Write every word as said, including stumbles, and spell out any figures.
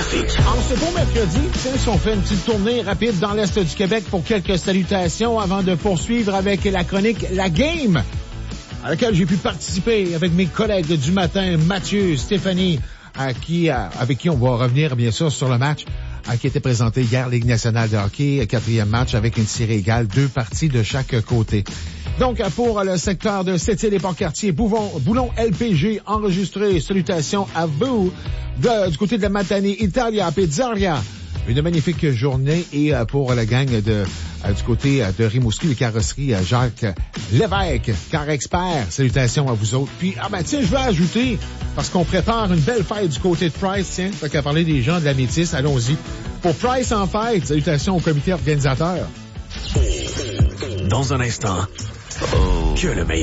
trafic. En ce beau mercredi, tiens, si on fait une petite tournée rapide dans l'Est du Québec pour quelques salutations avant de poursuivre avec la chronique La Game, à laquelle j'ai pu participer avec mes collègues du matin, Mathieu, Stéphanie, à qui, à, avec qui on va revenir bien sûr sur le match à, qui était présenté hier, Ligue nationale de hockey, quatrième match avec une série égale, deux parties de chaque côté. Donc, pour le secteur de Sept-Îles et Port-Cartier, Bouvon, Boulon L P G enregistré. Salutations à vous. De, du côté de la Matane, Italia, Pizzeria. Une magnifique journée. Et pour la gang de euh, du côté de Rimouski, les carrosseries, Jacques Lévesque, car expert. Salutations à vous autres. Puis, ah ben tiens, je veux ajouter, parce qu'on prépare une belle fête du côté de Price, tiens, fait qu'à parler des gens de la Métis, allons-y. Pour Price en fête, salutations au comité organisateur. Dans un instant, oh, que le meilleur.